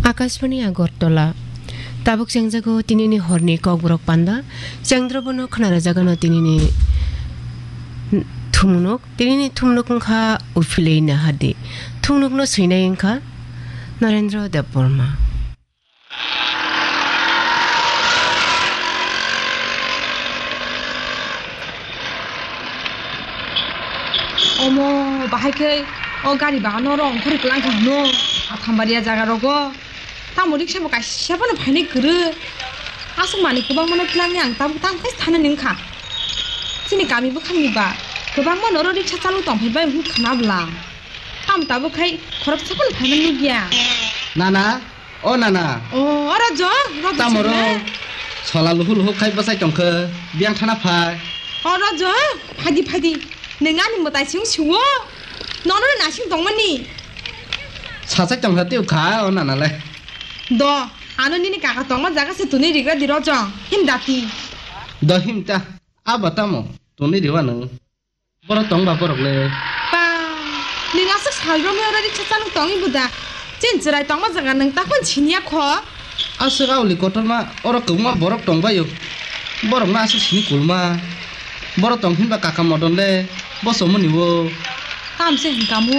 आकाशवाणी आगरतला ताबुक सेंजागो तिनिनि हरनि कगबरक पान्दा सेंद्रबनो खनारा जागानो तिनिनि थुमनुक उफिलेना हादि थुमनुकनो सैनायंखा नरेंद्र देबबर्मा 어머 바하이케 가리 바노로 엉커리 클랑카노 아탐바리아 자가로고 타모 릭샤 보가 샤바는 바니 그르 아승 많이 그방만의 클랑이 앙따부 땅까지 타는 능카 지니 가미부 칸미바 그방만 어러 릭샤 짜루 똥팔바 후 카나블라 땀따부 카이 거럽 차분 발만 누기야 나나 나나 알아줘 따모로 설라루훌 카이 버사이 똥크 비앙 타나파 알아줘 파디 내가 뭐 다시 쉬워 너는 나신 동만이 사색 좀 했대요 가 나나래 너 아는 니니 가가 동만 자가서 돈이 리가 들어줘 힘다티 너 힘다 아바타모 돈이 리와는 버럭 동바 버럭래 빠 내가 쓱 살로메어라리 찾자는 동이보다 진짜라 동만 자가는 딱은 진이야 커 아스가 올리 거터마 어럭 그마 버럭 동바요 버럭 나스 신이 굴마 버럭 동 힘바 까까 모던래 버서무니워 감세 가무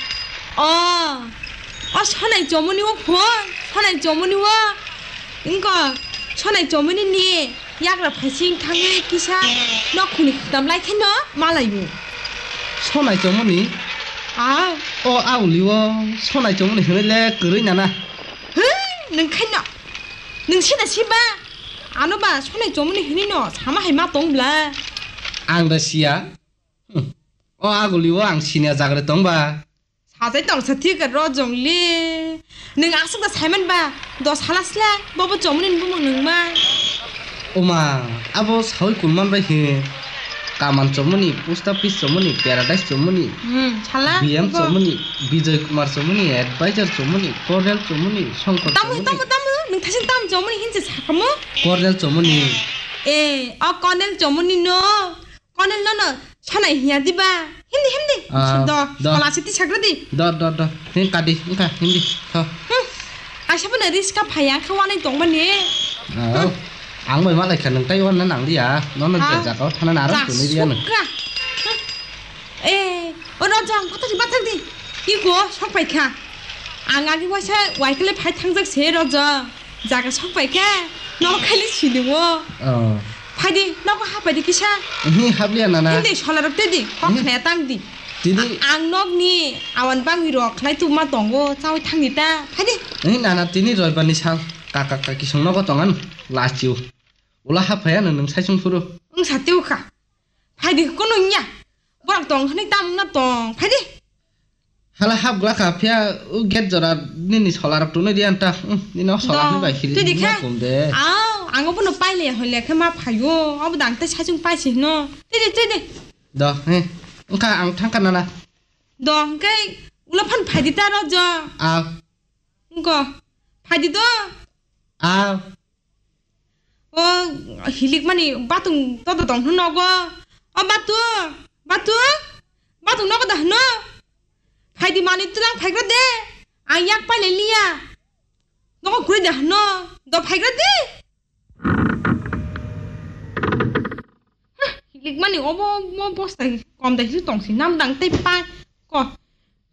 천하의 저문이와 권 천하의 저문이와 인가 천하의 저문이니 약라 파싱 탕에 기사 너 군이 담라이 캐너 말라이고 천하의 저문이 아울리워 천하의 저문이 흐를래 그러냐나 능 캐너 능 시다 시바 아노바 천하의 저문이 흐리너 사마 해마 동블라 앙다시야 아굴리워 앙시냐 자그레 동바 사자이 똥 사티가 러정리 능 아승다 살만 봐너 살았을래 뭐뭐 저문인 부먹 능마 오마 아보 사위 굴만 바히 까만 저문이 포스트오피스 저문이 패러다이스 저문이 잘라 BM 저문이 비저이 쿠마르 저문이 애드바이저 저문이 코렐 저문이 성커 따무 능 다신 땀 저문이 힌지 사카모 코렐 저문이 코넬 저문이 너 코넬 너너 천하의 히야디바 힘디 너 올라시티 차그라디 너 까디 인카 힘디 더 아샤브나 리스카 파양 카와네 동바니 앙mới mắt lại khả năng tay ôn nó nặng đi à nó giờ có thằng nó nào đó tụi nó đi ăn 어러장 바타지 바타디 이거 석바이카 앙아기 와서 와이클레 발 탕적 세러져 자가 석바이카 너 칼리 치르워 파디 너가 하바디 기샤 합리야 나나 근데 샬라럽 때디 확내 땅디 디디 앙녹니 아완방 위로 클라이 투마 동고 짜위 탕니다 파디 나나 디니 rồi sang kakak kisong nó có tongan laciu ulah apa ya neng saisung furu satiu ka 파디 꼬노냐 뭐랑 동 하니 땀나 동 파디 hala hap gla ka phia get jora nini solar tu ne dianta ni no solar ni ba hiri ni kumde 앙어분은 빨리 할래 그만 봐요 아무 낭때 사중 빠지 너 띠디 너 응카 앙 탕카나나 너 그러니까 울라판 파디 따라줘 이거 파디도 힐릭만이 바tung 떠도 동 너고 바tung 너고 다 너 파디 많이 뜨랑 파이그라데 약 빨리 리야 너가 그래 너 파이그라데 힐릭만이 어버 뭐 버스 검다 힐 동시 남당 때 빠 거